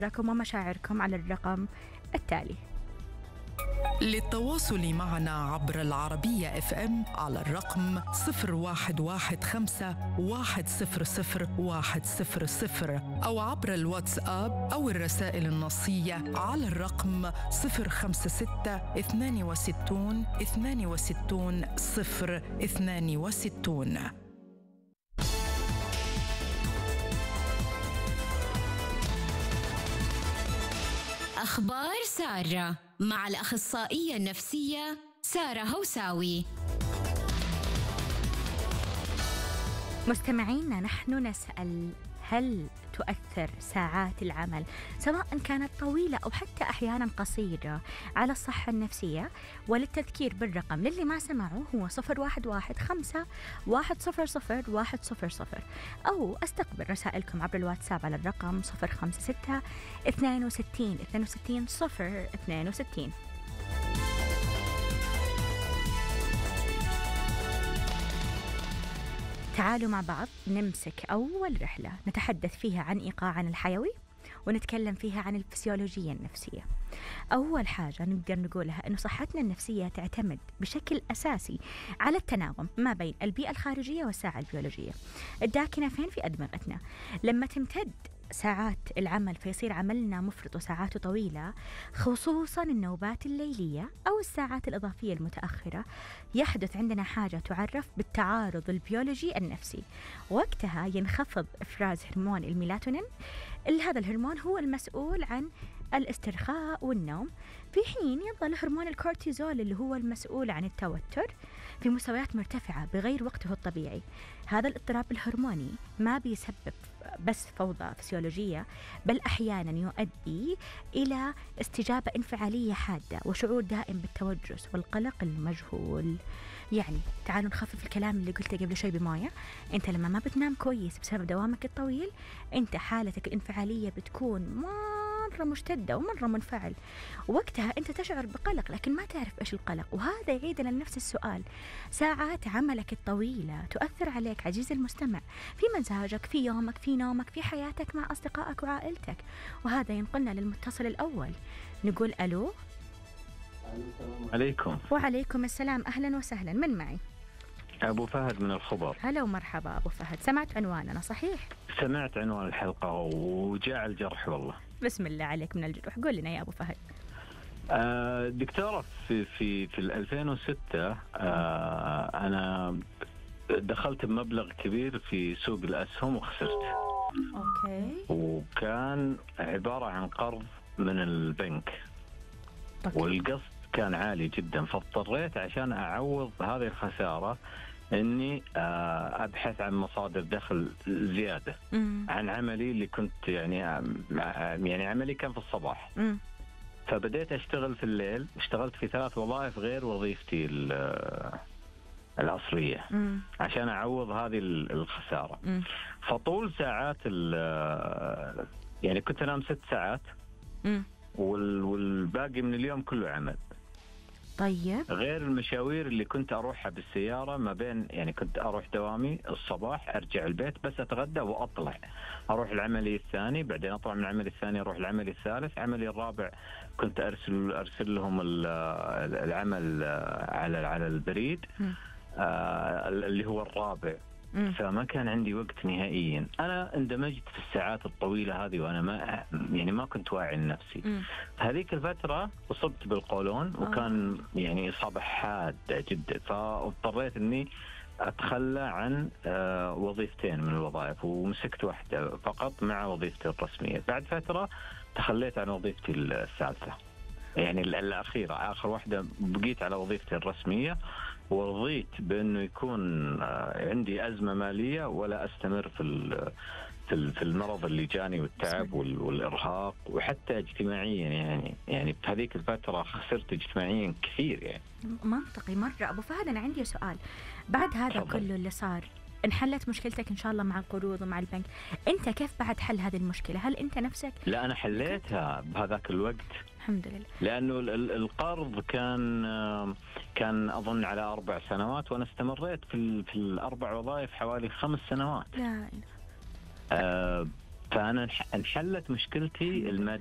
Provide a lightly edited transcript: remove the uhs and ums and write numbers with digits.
رأيكم ومشاعركم على الرقم التالي. للتواصل معنا عبر العربية FM على الرقم 0115 100 100 أو عبر الواتساب أو الرسائل النصية على الرقم 056 62 62 062. أخبار سارة مع الأخصائية النفسية سارة هوساوي. مستمعينا، نحن نسأل: هل تؤثر ساعات العمل سواء كانت طويلة أو حتى أحيانا قصيرة على الصحة النفسية؟ وللتذكير بالرقم للي ما سمعوا هو 0115 100 100 أو أستقبل رسائلكم عبر الواتساب على الرقم 056 62 62 062. تعالوا مع بعض نمسك أول رحلة نتحدث فيها عن إيقاعنا الحيوي ونتكلم فيها عن الفسيولوجية النفسية. أول حاجة نقدر نقولها أنه صحتنا النفسية تعتمد بشكل أساسي على التناغم ما بين البيئة الخارجية والساعة البيولوجية الداكنة فين في أدمغتنا. لما تمتد ساعات العمل فيصير عملنا مفرط وساعاته طويلة، خصوصا النوبات الليلية أو الساعات الإضافية المتأخرة، يحدث عندنا حاجة تعرف بالتعارض البيولوجي النفسي. وقتها ينخفض إفراز هرمون الميلاتونين. هذا الهرمون هو المسؤول عن الاسترخاء والنوم، في حين يظل هرمون الكورتيزول اللي هو المسؤول عن التوتر في مستويات مرتفعة بغير وقته الطبيعي. هذا الاضطراب الهرموني ما بيسبب بس فوضى فسيولوجية، بل أحيانا يؤدي إلى استجابة انفعالية حادة وشعور دائم بالتوجس والقلق المجهول. يعني تعالوا نخفف الكلام اللي قلته قبل شوي بمايا. أنت لما ما بتنام كويس بسبب دوامك الطويل، أنت حالتك الانفعالية بتكون مرة مشتدة ومرة منفعل. وقتها أنت تشعر بقلق لكن ما تعرف إيش القلق، وهذا يعيد لنفس السؤال. ساعات عملك الطويلة تؤثر عليك عزيزي المستمع في مزاجك، في يومك، في نومك، في حياتك مع أصدقائك وعائلتك. وهذا ينقلنا للمتصل الأول. نقول ألو. عليكم. وعليكم السلام، أهلا وسهلا. من معي؟ أبو فهد من الخبر. هلا ومرحبا أبو فهد. سمعت عنواننا صحيح؟ سمعت عنوان الحلقة وجاء الجرح والله. بسم الله عليك من الجروح. قول لنا يا أبو فهد. دكتورة، في 2006 أنا دخلت بمبلغ كبير في سوق الأسهم وخسرت. أوكي. وكان عبارة عن قرض من البنك. والقسط كان عالي جدا، فاضطريت عشان أعوض هذه الخسارة إني أبحث عن مصادر دخل زيادة عن عملي اللي كنت يعني عملي كان في الصباح. فبديت أشتغل في الليل. اشتغلت في 3 وظائف غير وظيفتي الأصلية عشان أعوض هذه الخسارة. فطول ساعات يعني كنت أنام 6 ساعات والباقي من اليوم كله عمل. طيب. غير المشاوير اللي كنت أروحها بالسيارة ما بين، يعني كنت أروح دوامي الصباح، أرجع البيت بس أتغدى وأطلع أروح العملي الثاني، بعدين أطلع من العملي الثاني أروح العملي الثالث، عملي الرابع كنت أرسل لهم العمل على البريد اللي هو الرابع. فما كان عندي وقت نهائيا. أنا اندمجت في الساعات الطويلة هذه وأنا ما كنت واعي لنفسي. هذيك الفترة أصبت بالقولون وكان يعني إصابة حادة جدا، فاضطريت إني أتخلى عن وظيفتين من الوظائف ومسكت واحدة فقط مع وظيفتي الرسمية. بعد فترة تخليت عن وظيفتي الثالثة، يعني الأخيرة، آخر واحدة بقيت على وظيفتي الرسمية، ورضيت بأنه يكون عندي أزمة مالية ولا أستمر في المرض اللي جاني والتعب والإرهاق، وحتى اجتماعيا يعني في هذيك الفترة خسرت اجتماعيا كثير. يعني منطقي مرة. أبو فهد أنا عندي سؤال، بعد هذا كله اللي صار انحلت مشكلتك إن شاء الله مع القروض ومع البنك، أنت كيف بعد حل هذه المشكلة؟ هل أنت نفسك؟ لا، أنا حليتها بهذاك الوقت الحمد لله، لأنه القرض كان أظن على 4 سنوات، وأنا استمريت في 4 وظائف حوالي 5 سنوات. لا فانا انحلت مشكلتي الماديه